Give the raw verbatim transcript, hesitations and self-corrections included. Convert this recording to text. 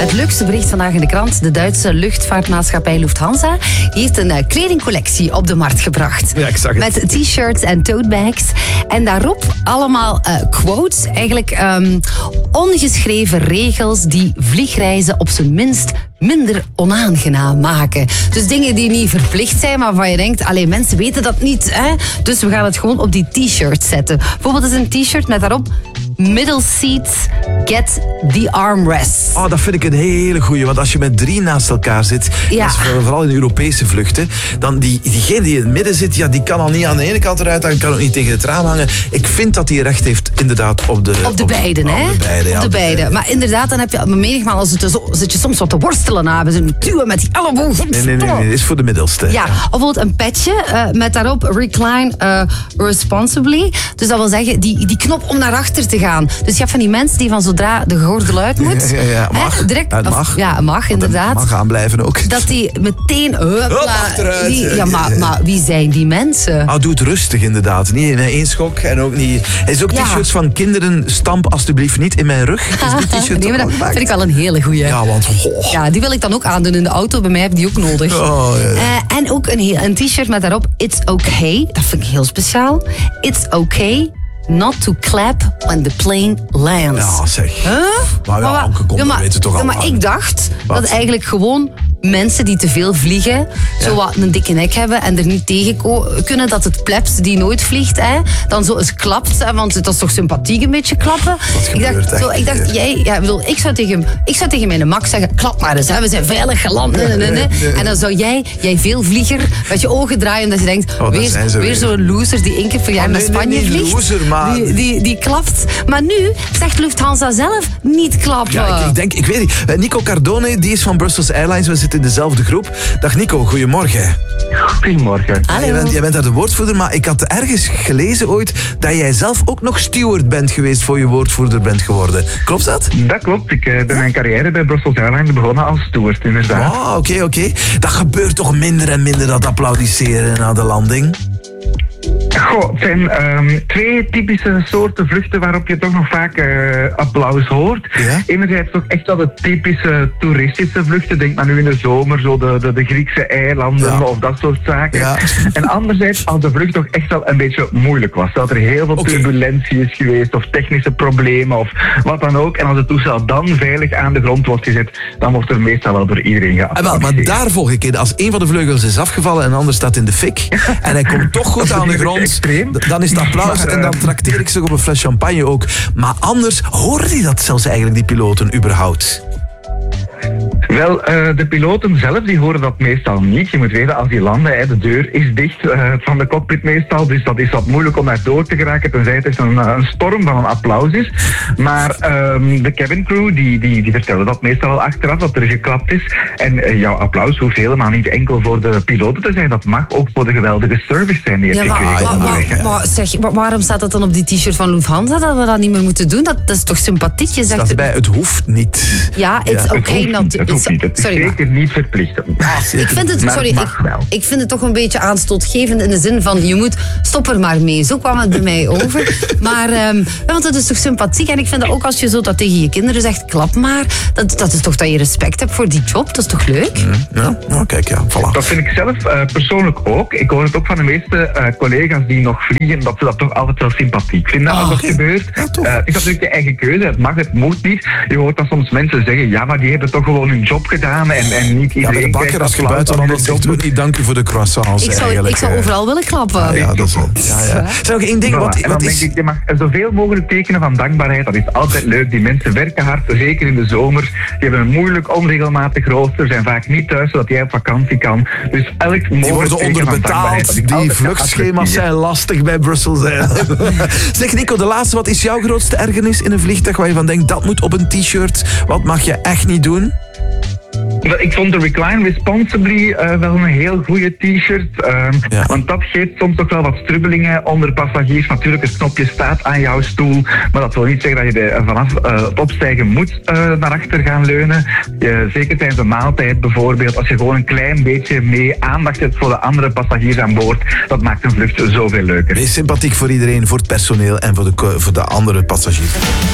Het leukste bericht vandaag in de krant. De Duitse luchtvaartmaatschappij Lufthansa die heeft een uh, kledingcollectie op de markt gebracht. Ja, ik zag het. Met t-shirts en totebags. En daarop allemaal uh, quotes. Eigenlijk um, ongeschreven regels die vliegreizen op zijn minst minder onaangenaam maken. Dus dingen die niet verplicht zijn, maar waarvan je denkt, alleen mensen weten dat niet. Hè? Dus we gaan het gewoon op die t-shirt zetten. Bijvoorbeeld is een t-shirt met daarop middle seats get the armrests. Oh, dat vind ik een hele goeie. Want als je met drie naast elkaar zit, Ja. dat is vooral in Europese vluchten, dan die, diegene die in het midden zit, ja, die kan al niet aan de ene kant eruit hangen, kan ook niet tegen het raam hangen. Ik vind dat hij recht heeft inderdaad op de... Op de beiden, hè? Op de beide, ja, op de beide. Maar inderdaad, dan heb je menigmaal als het er zo, zit je soms wat te worstelen aan. We zijn duwen met die elleboog. Nee, nee, nee, nee, dit is voor de middelste. Ja, of bijvoorbeeld een petje uh, met daarop recline uh, responsibly. Dus dat wil zeggen, die, die knop om naar achter te gaan. Dus je hebt van die mensen die van zodra de gordel uit moet... Ja, ja, ja, mag. Hè, direct, Ja, het mag. Of, ja, mag, inderdaad. Mag aanblijven ook. Dat die meteen... Hupla, Hop, achteruit. die, ja, maar, maar wie zijn die mensen? Ah, doe het rustig inderdaad. Niet in één schok en ook niet... Er is ook Ja. t-shirts van kinderen, stamp alstublieft niet in mijn rug. Is die t-shirt Nee, maar ook al dat gemaakt? vind ik wel een hele goeie. Ja, want... Oh. Ja, die wil ik dan ook aandoen in de auto. Bij mij heb ik die ook nodig. Oh, ja, ja. Uh, en ook een, heel- een t-shirt met daarop It's okay. Dat vind ik heel speciaal. It's okay not to clap when the plane lands. Ja, zeg. Huh? Maar ja, Anke, kom, dat maar, weten toch ja, allemaal. maar ik dacht Wat? dat eigenlijk gewoon mensen die te veel vliegen, zo wat een dikke nek hebben en er niet tegen ko- kunnen, dat het plebs die nooit vliegt, hè, dan zo eens klapt. Hè, want dat is toch sympathiek een beetje klappen. Ik gebeurt dacht, echt zo, ik dacht niet, hè. jij, ja, ik bedoel, ik zou tegen, ik zou tegen mijn Max zeggen, klap maar eens, hè, we zijn veilig geland. Nee, nee, nee, nee. En dan zou jij, jij veel vlieger, met je ogen draaien, omdat je denkt, daar weer, zijn ze weer weer. zo'n loser die één keer per jaar Oh, naar nee, nee, Spanje niet vliegt. loser, maar- Die, die, die klapt. Maar nu zegt Lufthansa zelf niet klappen. Ja, ik, ik denk, ik weet niet. Eh, Nico Cardone, die is van Brussels Airlines. We zitten in dezelfde groep. Dag Nico, goedemorgen. Goedemorgen. Hallo. Jij bent, jij bent daar de woordvoerder, maar ik had ergens gelezen ooit dat jij zelf ook nog steward bent geweest voor je woordvoerder bent geworden. Klopt dat? Dat klopt. Ik eh, ben mijn carrière bij Brussels Airlines begonnen als steward, inderdaad. Ah, oké, oké. Dat gebeurt toch minder en minder, dat applaudisseren na de landing? Goh, het zijn ehm, twee typische soorten vluchten waarop je toch nog vaak eh, applaus hoort. Ja? Enerzijds toch echt wel de typische toeristische vluchten. Denk maar nu in de zomer, zo de, de, de Griekse eilanden Ja. of dat soort zaken. Ja. En anderzijds, als de vlucht toch echt wel een beetje moeilijk was. Dat er heel veel Oké. turbulentie is geweest of technische problemen of wat dan ook. En als het toestel dan veilig aan de grond wordt gezet, dan wordt er meestal wel door iedereen Ah, wel, geapplaudiseerd. maar daar volg ik in. Als een van de vleugels is afgevallen en de ander staat in de fik en hij komt toch goed aan de grond, Extreem. d- dan is het applaus Maar, en dan eh, trakteer ik ze op een fles champagne ook. Maar anders horen die dat zelfs eigenlijk, die piloten, überhaupt? Wel, eh, de piloten zelf die horen dat meestal niet. Je moet weten, als die landen, hè, de deur is dicht eh, van de cockpit meestal. Dus dat is wat moeilijk om daar door te geraken, tenzij het echt een, een storm van een applaus is. Maar ehm, de cabin crew die, die, die vertellen dat meestal wel achteraf, dat er geklapt is. En eh, jouw applaus hoeft helemaal niet enkel voor de piloten te zijn. Dat mag ook voor de geweldige service zijn die je Ja, hebt maar, gekregen maar, onderweg, hè. maar, maar zeg, wa- waarom staat dat dan op die t-shirt van Lufthansa dat we dat niet meer moeten doen? Dat, dat is toch sympathiek? Je zegt, Dat is bij het hoeft niet. ja, it's Ja. Het okay hoeft not niet, to... het hoeft niet. Het is Sorry, maar- zeker niet verplichtend. Ik vind het, Maar sorry, het mag ik, wel. ik vind het toch een beetje aanstootgevend in de zin van je moet stop er maar mee. Zo kwam het bij mij over. Maar, ehm, want het is toch sympathiek en ik vind dat ook als je zo dat tegen je kinderen zegt, klap maar. Dat, dat is toch dat je respect hebt voor die job. Dat is toch leuk? Ja, nou, kijk, ja, voilà. Dat vind ik zelf eh, persoonlijk ook. Ik hoor het ook van de meeste eh, collega's die nog vliegen, dat ze dat toch altijd wel sympathiek vinden als Ah, dat oké. gebeurt. Ja, toch. Eh, het is natuurlijk de eigen keuze, het mag, het moet niet. Je hoort dan soms mensen zeggen, ja, maar die hebben toch gewoon hun job gedaan en, en niet Ja, iedereen bij de bakker, krijgt als je applaus buiten als wandelt, je zegt job ook niet dank u voor de croissants Ik zou, eigenlijk. ik zou eh. overal willen klappen. Ja, ja, dat is wel. Ja, ja. Er is nog één ding, Voilà. wat, En dan wat denk is... ik, je mag zoveel mogelijk tekenen van dankbaarheid. Dat is altijd leuk. Die mensen werken hard, zeker in de zomer. Die hebben een moeilijk, onregelmatig rooster, zijn vaak niet thuis, zodat jij op vakantie kan. Dus elk mogelijk Die worden teken van dankbaarheid, dat onderbetaald. is Die altijd vluchtschema's geapprecieerd. zijn lastig bij Brussels. Zeg Nico, de laatste. Wat is jouw grootste ergernis in een vliegtuig waar je van denkt, dat moet op een t-shirt? Wat mag je echt niet doen? Wel, Ik vond de Recline Responsibly uh, wel een heel goede t-shirt. Um, Ja. Want dat geeft soms toch wel wat strubbelingen onder passagiers. Natuurlijk, het knopje staat aan jouw stoel. Maar dat wil niet zeggen dat je er vanaf uh, het opstijgen moet uh, naar achter gaan leunen. Je, zeker tijdens de maaltijd bijvoorbeeld. Als je gewoon een klein beetje mee aandacht hebt voor de andere passagiers aan boord. Dat maakt een vlucht zoveel leuker. Wees sympathiek voor iedereen, voor het personeel en voor de, voor de andere passagiers.